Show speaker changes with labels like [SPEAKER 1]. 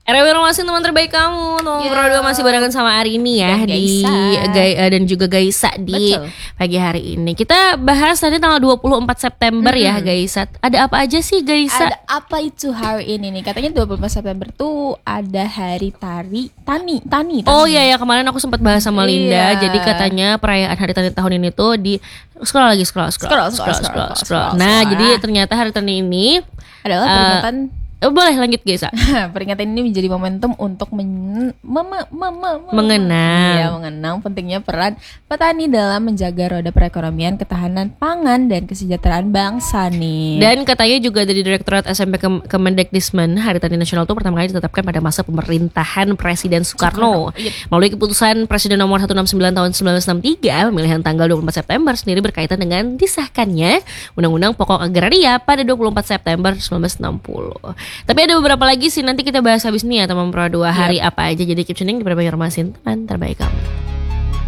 [SPEAKER 1] RW Romasin teman terbaik kamu. Teman berdua masih barengan sama Arini ya
[SPEAKER 2] dan
[SPEAKER 1] di dan juga Gaisa di
[SPEAKER 2] Betul.
[SPEAKER 1] pagi hari ini. Kita bahas tadi tanggal 24 September ya Gaisa. Ada apa aja sih Gaisa?
[SPEAKER 2] Ada apa itu hari ini nih? Katanya 24 September tuh ada hari Tani.
[SPEAKER 1] Oh iya ya, kemarin aku sempat bahas sama Linda.
[SPEAKER 2] Iya.
[SPEAKER 1] Jadi katanya perayaan Hari Tani tahun ini tuh di scroll. Nah, jadi ternyata Hari Tani ini
[SPEAKER 2] adalah peringatan
[SPEAKER 1] boleh lanjut Gaisa.
[SPEAKER 2] peringatan ini menjadi momentum untuk mengenang pentingnya peran petani dalam menjaga roda perekonomian, ketahanan pangan dan kesejahteraan bangsa nih.
[SPEAKER 1] Dan katanya juga dari Direktorat SMP Kemendikbudrismen, Hari Tani Nasional itu pertama kali ditetapkan pada masa pemerintahan Presiden Soekarno. Melalui keputusan Presiden nomor 169 tahun 1963, pemilihan tanggal 24 September sendiri berkaitan dengan disahkannya Undang-Undang Pokok Agraria pada 24 September 1960. Tapi ada beberapa lagi sih, nanti kita bahas habis ini ya teman Pro 2 hari apa aja. Jadi keep tuning di Berbagi Romasin, teman terbaik kamu.